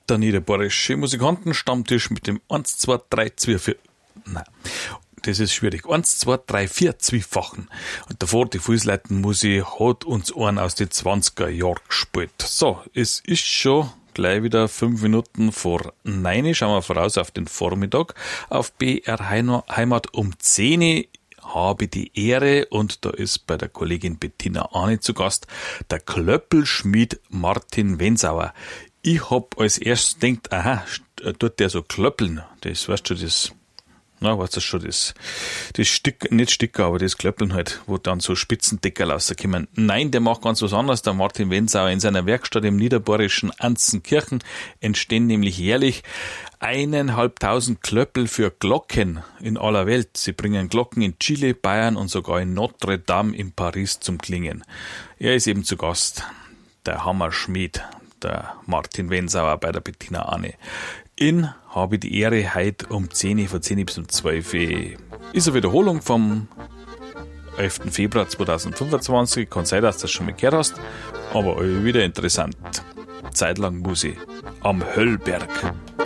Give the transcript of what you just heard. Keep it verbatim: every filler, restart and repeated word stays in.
Der niederbayerische Musikantenstammtisch mit dem eins, zwei, drei, zwei, vier. Nein, das ist schwierig. eins, zwei, drei, vier, zweifachen. Und davor die Fußleitenmusik hat uns einen aus den zwanziger Jahren gespielt. So, es ist schon gleich wieder fünf Minuten vor neun. Schauen wir voraus auf den Vormittag. Auf B R Heimat um zehn habe die Ehre, und da ist bei der Kollegin Bettina Arni zu Gast, der Klöppelschmied Martin Wensauer. Ich hab als erstes gedacht, aha, tut der so klöppeln. Das, weißt du, das, na, weißt du schon, das, das Stick, nicht Sticker, aber das Klöppeln halt, wo dann so Spitzendeckerl rauskommen. Nein, der macht ganz was anderes. Der Martin Wensauer in seiner Werkstatt im niederbayerischen Anzenkirchen entstehen nämlich jährlich eineinhalbtausend Klöppel für Glocken in aller Welt. Sie bringen Glocken in Chile, Bayern und sogar in Notre Dame in Paris zum Klingen. Er ist eben zu Gast, der Hammerschmied, der Martin Wensauer bei der Bettina Arni. In habe ich die Ehre heute um zehn, von zehn bis um zwölf. Ist eine Wiederholung vom elften Februar zweitausendfünfundzwanzig. Kann sein, dass du das schon mal gehört hast, aber wieder interessant. Zeitlang Musik am Höllberg.